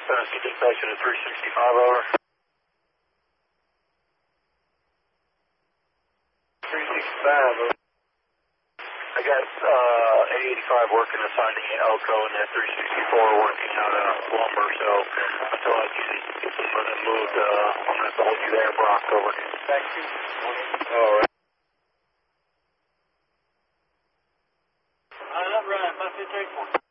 Get dispatch at 365 over. 365 over. I got 885 working assigned to Elko and that 364 working out of lumber, so until I get some of them moved, I'm going to have to hold you there, Brock, over. Back to you. All right. I'm running, 558.